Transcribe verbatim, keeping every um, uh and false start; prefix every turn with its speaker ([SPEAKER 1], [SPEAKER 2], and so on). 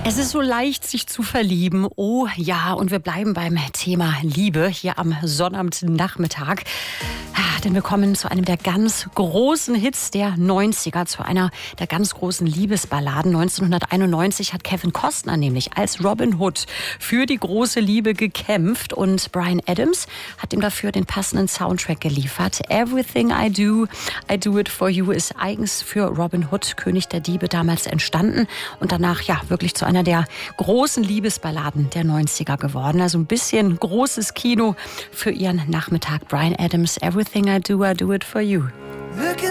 [SPEAKER 1] Es ist so leicht, sich zu verlieben. Oh ja, und wir bleiben beim Thema Liebe hier am Sonnabendnachmittag. Denn wir kommen zu einem der ganz großen Hits der neunziger, zu einer der ganz großen Liebesballaden. neunzehnhunderteinundneunzig hat Kevin Costner nämlich als Robin Hood für die große Liebe gekämpft. Und Bryan Adams hat ihm dafür den passenden Soundtrack geliefert. Everything I Do, I Do It For You ist eigens für Robin Hood, König der Diebe, damals entstanden. Und danach ja wirklich zu einer der großen Liebesballaden der neunziger geworden. Also ein bisschen großes Kino für ihren Nachmittag. Bryan Adams, Everything I Do, I Do It For You.
[SPEAKER 2] Look at